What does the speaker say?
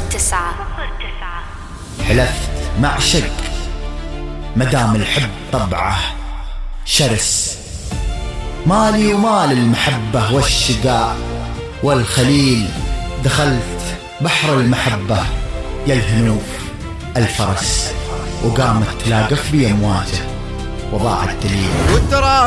9. حلفت مع شق مدام الحب طبعه شرس، مالي ومال المحبة والشقاء والخليل، دخلت بحر المحبة يا الهنوف الفرس، وقامت تلاقف بي أمواجه وضاع الدليل.